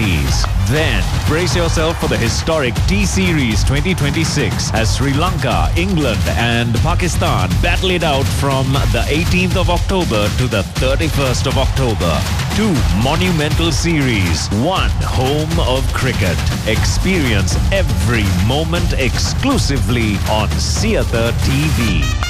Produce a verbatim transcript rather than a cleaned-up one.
T-twenties. Then, brace yourself for the historic T-Series twenty twenty-six as Sri Lanka, England and Pakistan battle it out from the eighteenth of October to the thirty-first of October. Two monumental series, one home of cricket. Experience every moment exclusively on Siatha T V.